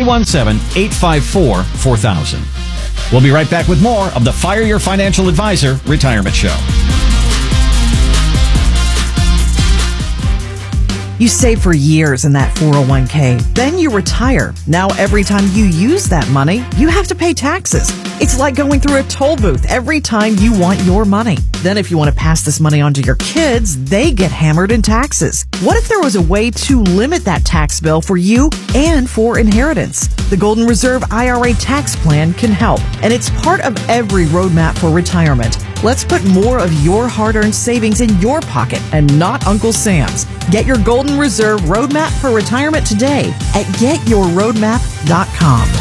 317-854-4000. We'll be right back with more of the Fire Your Financial Advisor Retirement Show. You save for years in that 401k. Then you retire. Now every time you use that money, you have to pay taxes. It's like going through a toll booth every time you want your money. Then if you want to pass this money on to your kids, they get hammered in taxes. What if there was a way to limit that tax bill for you and for inheritance? The Golden Reserve IRA tax plan can help, and it's part of every roadmap for retirement. Let's put more of your hard-earned savings in your pocket and not Uncle Sam's. Get your Golden Reserve Roadmap for Retirement today at getyourroadmap.com.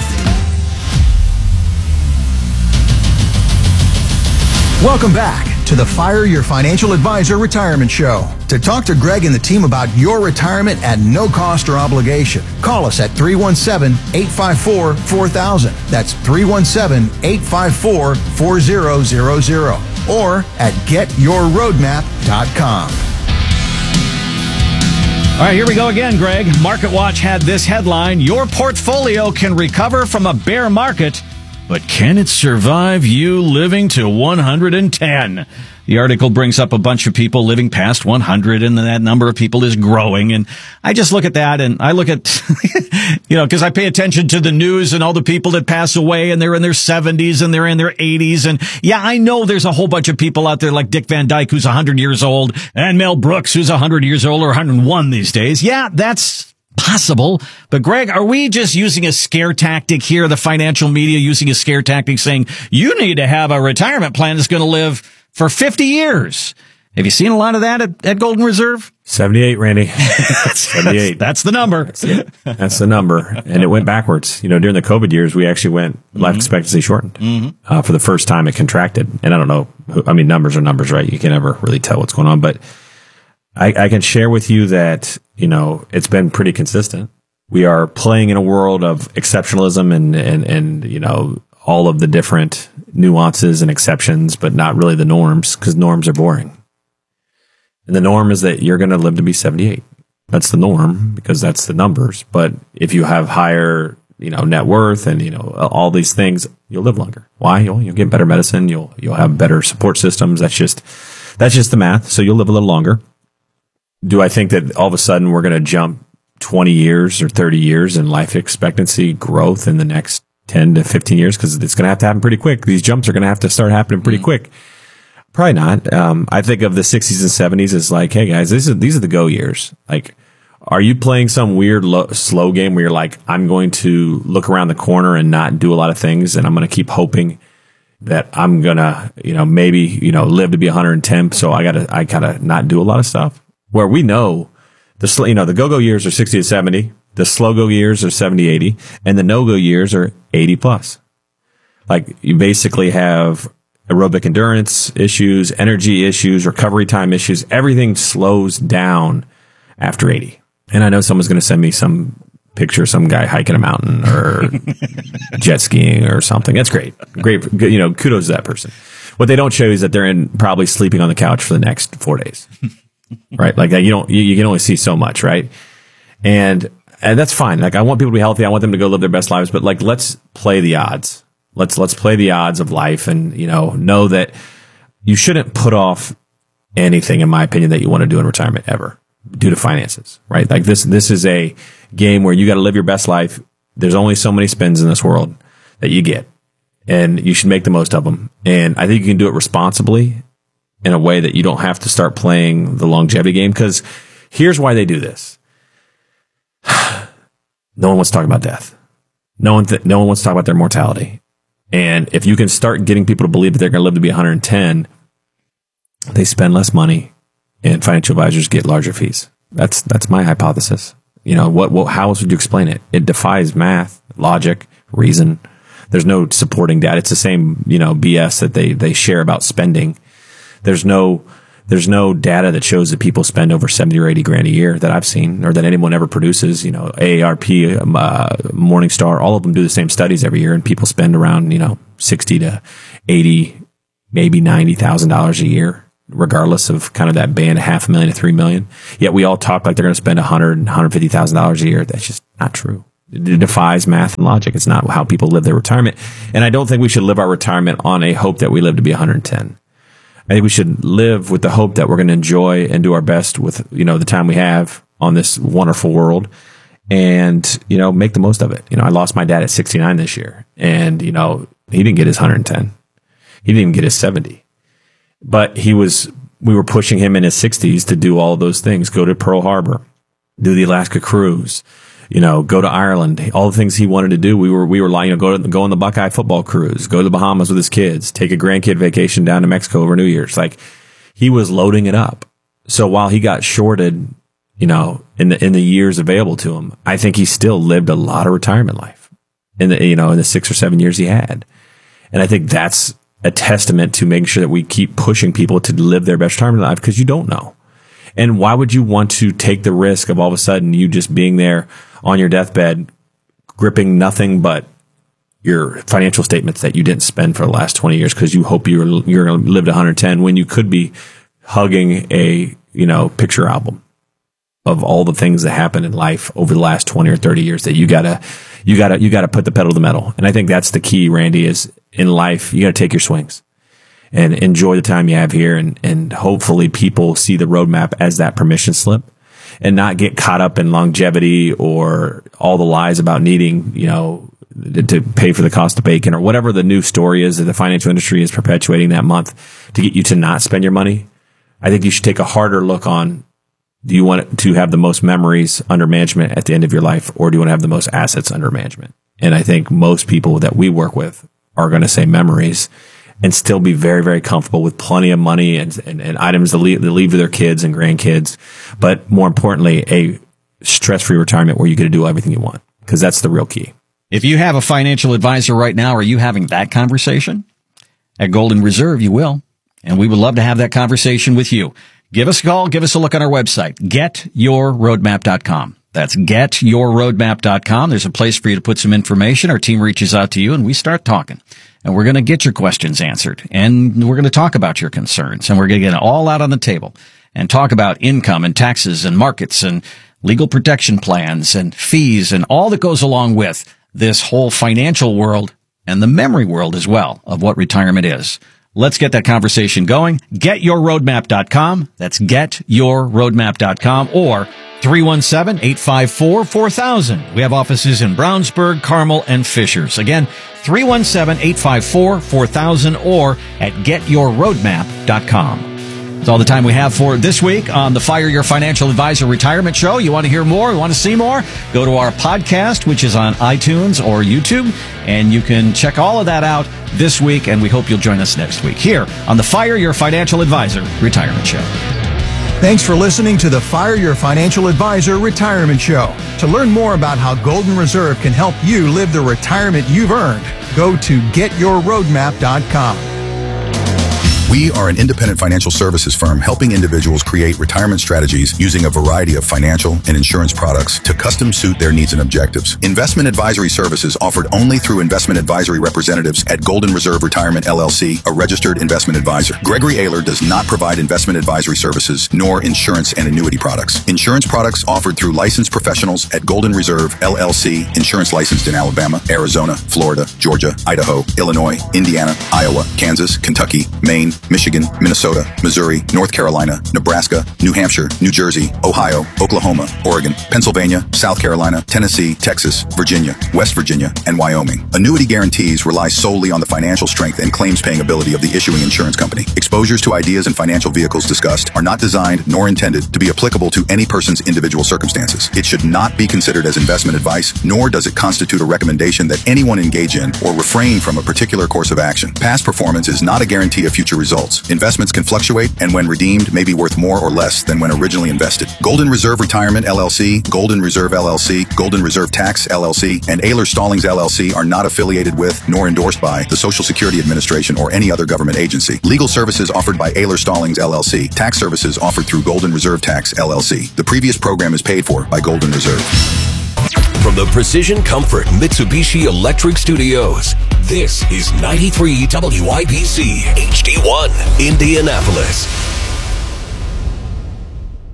Welcome back to the Fire Your Financial Advisor Retirement Show. To talk to Greg and the team about your retirement at no cost or obligation, call us at 317-854-4000. That's 317-854-4000 or at getyourroadmap.com. All right, here we go again, Greg. MarketWatch had this headline: your portfolio can recover from a bear market, but can it survive you living to 110? The article brings up a bunch of people living past 100, and that number of people is growing. And I just look at that, and I look at, because I pay attention to the news and all the people that pass away, and they're in their 70s and they're in their 80s. And yeah, I know there's a whole bunch of people out there like Dick Van Dyke, who's 100 years old, and Mel Brooks, who's 100 years old or 101 these days. Yeah, that's possible. But Greg, are we just using a scare tactic here? The financial media using a scare tactic saying you need to have a retirement plan that's going to live for 50 years. Have you seen a lot of that at Golden Reserve? 78, Randy. 78. That's the number. That's the number. And it went backwards. During the COVID years, we actually went life expectancy shortened. For the first time, it contracted. And I don't know. Numbers are numbers, right? You can never really tell what's going on. But I can share with you that, it's been pretty consistent. We are playing in a world of exceptionalism and all of the different nuances and exceptions, but not really the norms, because norms are boring. And the norm is that you're going to live to be 78. That's the norm because that's the numbers. But if you have higher, net worth and, all these things, you'll live longer. Why? You'll get better medicine. You'll have better support systems. That's just the math. So you'll live a little longer. Do I think that all of a sudden we're going to jump 20 years or 30 years in life expectancy growth in the next 10 to 15 years? Because it's going to have to happen pretty quick. These jumps are going to have to start happening pretty quick. Probably not. I think of the 60s and 70s as like, hey guys, these are the go years. Like, are you playing some weird slow game where you're like, I'm going to look around the corner and not do a lot of things, and I'm going to keep hoping that I'm going to, maybe, live to be 110. So I gotta not do a lot of stuff. Where we know the go-go years are 60 to 70. The slow-go years are 70, 80, and the no-go years are 80 plus. Like, you basically have aerobic endurance issues, energy issues, recovery time issues. Everything slows down after 80. And I know someone's going to send me some picture of some guy hiking a mountain or jet skiing or something. That's great. Great. Kudos to that person. What they don't show you is that they're probably sleeping on the couch for the next 4 days. Right? Like, you can only see so much, right? And that's fine. Like, I want people to be healthy. I want them to go live their best lives. But like, let's play the odds. Let's play the odds of life, and know that you shouldn't put off anything, in my opinion, that you want to do in retirement ever due to finances. Right? Like this is a game where you got to live your best life. There's only so many spins in this world that you get, and you should make the most of them. And I think you can do it responsibly in a way that you don't have to start playing the longevity game. Because here's why they do this. No one wants to talk about death. No one wants to talk about their mortality. And if you can start getting people to believe that they're going to live to be 110, they spend less money, and financial advisors get larger fees. That's my hypothesis. How else would you explain it? It defies math, logic, reason. There's no supporting data. It's the same, BS that they share about spending. There's no data that shows that people spend over 70 or 80 grand a year that I've seen, or that anyone ever produces. AARP, Morningstar, all of them do the same studies every year, and people spend around, 60 to 80, maybe $90,000 a year, regardless of kind of that band of $500,000 to $3 million. Yet we all talk like they're going to spend $100,000, $150,000 a year. That's just not true. It defies math and logic. It's not how people live their retirement. And I don't think we should live our retirement on a hope that we live to be 110. I think we should live with the hope that we're going to enjoy and do our best with, the time we have on this wonderful world and, make the most of it. I lost my dad at 69 this year and, he didn't get his 110. He didn't even get his 70, but we were pushing him in his 60s to do all those things, go to Pearl Harbor, do the Alaska cruise, go to Ireland, all the things he wanted to do. We were like, go on the Buckeye football cruise, go to the Bahamas with his kids, take a grandkid vacation down to Mexico over New Year's. Like he was loading it up. So while he got shorted, in the years available to him, I think he still lived a lot of retirement life in the 6 or 7 years he had. And I think that's a testament to making sure that we keep pushing people to live their best retirement life because you don't know. And why would you want to take the risk of all of a sudden you just being there on your deathbed, gripping nothing but your financial statements that you didn't spend for the last 20 years because you hope you're going to live to 110 when you could be hugging a, picture album of all the things that happened in life over the last 20 or 30 years that you gotta put the pedal to the metal. And I think that's the key, Randy, is in life, you gotta take your swings and enjoy the time you have here. And hopefully people see the roadmap as that permission slip and not get caught up in longevity or all the lies about needing, to pay for the cost of bacon or whatever the new story is that the financial industry is perpetuating that month to get you to not spend your money. I think you should take a harder look on, do you want to have the most memories under management at the end of your life, or do you want to have the most assets under management? And I think most people that we work with are going to say memories and still be very, very comfortable with plenty of money and items to leave to their kids and grandkids. But more importantly, a stress-free retirement where you get to do everything you want, because that's the real key. If you have a financial advisor right now, are you having that conversation? At Golden Reserve, you will. And we would love to have that conversation with you. Give us a call. Give us a look on our website, getyourroadmap.com. That's getyourroadmap.com. There's a place for you to put some information. Our team reaches out to you and we start talking. And we're going to get your questions answered. And we're going to talk about your concerns. And we're going to get it all out on the table and talk about income and taxes and markets and legal protection plans and fees and all that goes along with this whole financial world and the memory world as well of what retirement is. Let's get that conversation going. Getyourroadmap.com. That's getyourroadmap.com or 317-854-4000. We have offices in Brownsburg, Carmel, and Fishers. Again, 317-854-4000 or at getyourroadmap.com. That's all the time we have for this week on the Fire Your Financial Advisor Retirement Show. You want to hear more? You want to see more? Go to our podcast, which is on iTunes or YouTube, and you can check all of that out this week, and we hope you'll join us next week here on the Fire Your Financial Advisor Retirement Show. Thanks for listening to the Fire Your Financial Advisor Retirement Show. To learn more about how Golden Reserve can help you live the retirement you've earned, go to getyourroadmap.com. We are an independent financial services firm helping individuals create retirement strategies using a variety of financial and insurance products to custom suit their needs and objectives. Investment advisory services offered only through investment advisory representatives at Golden Reserve Retirement LLC, a registered investment advisor. Gregory Ayler does not provide investment advisory services nor insurance and annuity products. Insurance products offered through licensed professionals at Golden Reserve LLC, insurance licensed in Alabama, Arizona, Florida, Georgia, Idaho, Illinois, Indiana, Iowa, Kansas, Kentucky, Maine, Michigan, Minnesota, Missouri, North Carolina, Nebraska, New Hampshire, New Jersey, Ohio, Oklahoma, Oregon, Pennsylvania, South Carolina, Tennessee, Texas, Virginia, West Virginia, and Wyoming. Annuity guarantees rely solely on the financial strength and claims-paying ability of the issuing insurance company. Exposures to ideas and financial vehicles discussed are not designed nor intended to be applicable to any person's individual circumstances. It should not be considered as investment advice, nor does it constitute a recommendation that anyone engage in or refrain from a particular course of action. Past performance is not a guarantee of future results. Investments can fluctuate and when redeemed may be worth more or less than when originally invested. Golden Reserve Retirement LLC, Golden Reserve LLC, Golden Reserve Tax LLC, and Ayler Stallings LLC are not affiliated with nor endorsed by the Social Security Administration or any other government agency. Legal services offered by Ayler Stallings LLC. Tax services offered through Golden Reserve Tax LLC. The previous program is paid for by Golden Reserve. From the Precision Comfort Mitsubishi Electric Studios, this is 93 WIBC HD1, Indianapolis. A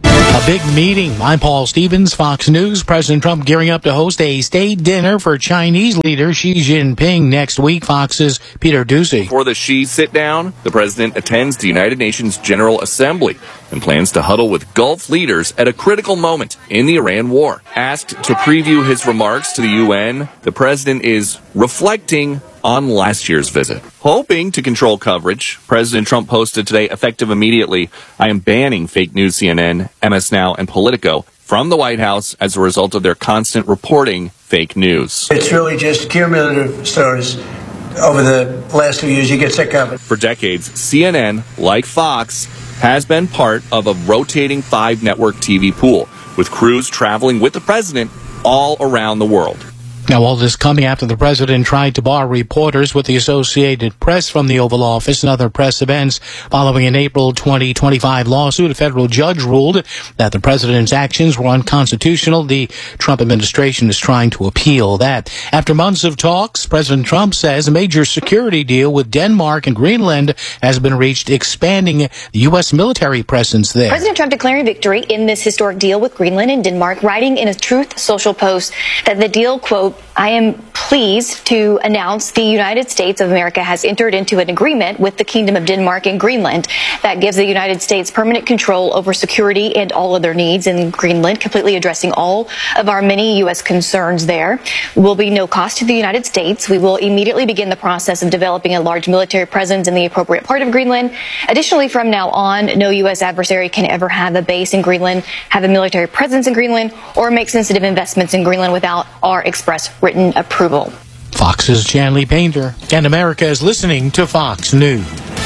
A big meeting. I'm Paul Stevens, Fox News. President Trump gearing up to host a state dinner for Chinese leader Xi Jinping next week. Fox's Peter Ducey. For the Xi sit-down, the president attends the United Nations General Assembly and plans to huddle with Gulf leaders at a critical moment in the Iran war. Asked to preview his remarks to the UN, the president is reflecting on last year's visit. Hoping to control coverage, President Trump posted today, effective immediately, I am banning fake news CNN, MS Now, and Politico from the White House as a result of their constant reporting fake news. It's really just cumulative stories. Over the last 2 years, you get sick of it. For decades, CNN, like Fox, has been part of a rotating 5-network TV pool, with crews traveling with the president all around the world. Now, all this coming after the president tried to bar reporters with the Associated Press from the Oval Office and other press events following an April 2025 lawsuit. A federal judge ruled that the president's actions were unconstitutional. The Trump administration is trying to appeal that. After months of talks, President Trump says a major security deal with Denmark and Greenland has been reached, expanding the U.S. military presence there. President Trump declaring victory in this historic deal with Greenland and Denmark, writing in a Truth Social post that the deal, quote, I am pleased to announce the United States of America has entered into an agreement with the Kingdom of Denmark and Greenland that gives the United States permanent control over security and all other needs in Greenland, completely addressing all of our many U.S. concerns there. Will be no cost to the United States. We will immediately begin the process of developing a large military presence in the appropriate part of Greenland. Additionally, from now on, no U.S. adversary can ever have a base in Greenland, have a military presence in Greenland, or make sensitive investments in Greenland without our express written approval. Fox's Chanley Painter, and America is listening to Fox News.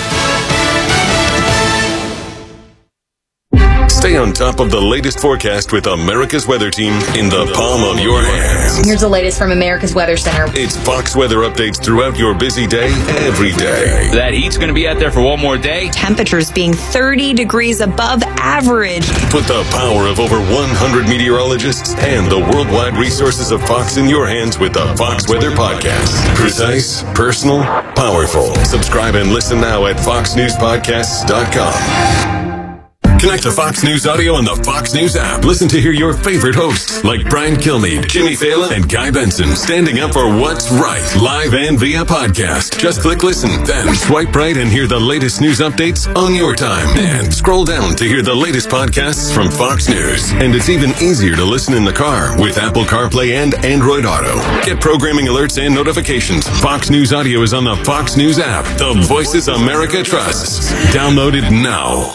Stay on top of the latest forecast with America's Weather Team in the palm of your hands. Here's the latest from America's Weather Center. It's Fox weather updates throughout your busy day, every day. That heat's going to be out there for one more day. Temperatures being 30 degrees above average. Put the power of over 100 meteorologists and the worldwide resources of Fox in your hands with the Fox Weather Podcast. Precise, personal, powerful. Subscribe and listen now at foxnewspodcasts.com. Connect to Fox News Audio on the Fox News app. Listen to hear your favorite hosts like Brian Kilmeade, Jimmy Fallon, and Guy Benson standing up for what's right, live and via podcast. Just click listen, then swipe right and hear the latest news updates on your time. And scroll down to hear the latest podcasts from Fox News. And it's even easier to listen in the car with Apple CarPlay and Android Auto. Get programming alerts and notifications. Fox News Audio is on the Fox News app. The voices America trusts. Download it now.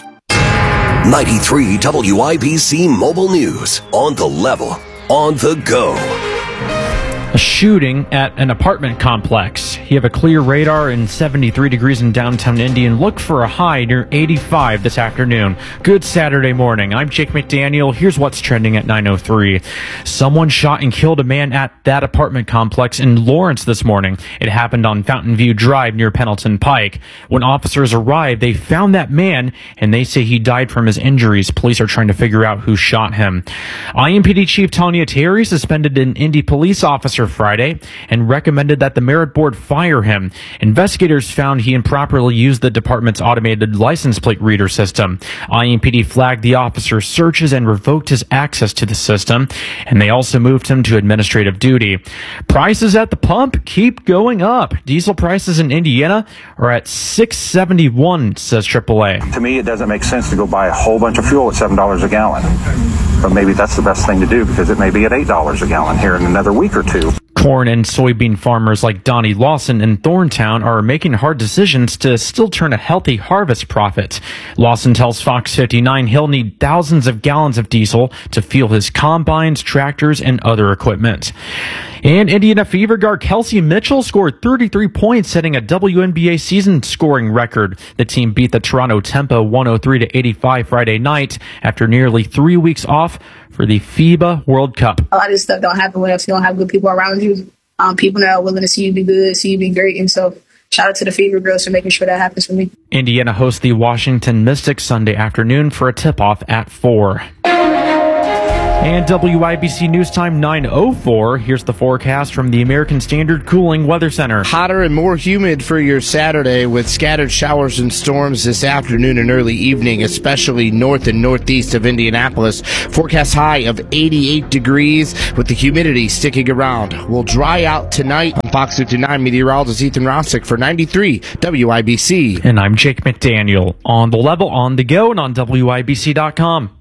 93 WIBC Mobile News. On the level. On the go. A shooting at an apartment complex. You have a clear radar and 73 degrees in downtown Indy, and look for a high near 85 this afternoon. Good Saturday morning. I'm Jake McDaniel. Here's what's trending at 9:03. Someone shot and killed a man at that apartment complex in Lawrence this morning. It happened on Fountain View Drive near Pendleton Pike. When officers arrived, they found that man, and they say he died from his injuries. Police are trying to figure out who shot him. IMPD Chief Tanya Terry suspended an Indy police officer Friday and recommended that the merit board fire him. Investigators found he improperly used the department's automated license plate reader system. IMPD flagged the officer's searches and revoked his access to the system, and they also moved him to administrative duty. Prices at the pump keep going up. Diesel prices in Indiana are at $6.71, says AAA. To me, it doesn't make sense to go buy a whole bunch of fuel at $7 a gallon. But maybe that's the best thing to do because it may be at $8 a gallon here in another week or two. Corn and soybean farmers like Donnie Lawson in Thorntown are making hard decisions to still turn a healthy harvest profit. Lawson tells Fox 59 he'll need thousands of gallons of diesel to fuel his combines, tractors, and other equipment. And Indiana Fever guard Kelsey Mitchell scored 33 points, setting a WNBA season scoring record. The team beat the Toronto Tempo 103-85 Friday night after nearly 3 weeks off for the FIBA World Cup. A lot of stuff don't happen if you don't have good people around you. People that are willing to see you be good, see you be great. And so shout out to the Fever girls for making sure that happens for me. Indiana hosts the Washington Mystics Sunday afternoon for a tip-off at 4. And WIBC News Time 9:04. Here's the forecast from the American Standard Cooling Weather Center. Hotter and more humid for your Saturday with scattered showers and storms this afternoon and early evening, especially north and northeast of Indianapolis. Forecast high of 88 degrees with the humidity sticking around. We'll dry out tonight. On Fox 59 meteorologist Ethan Rossick for 93 WIBC. And I'm Jake McDaniel. On the level, on the go, and on WIBC.com.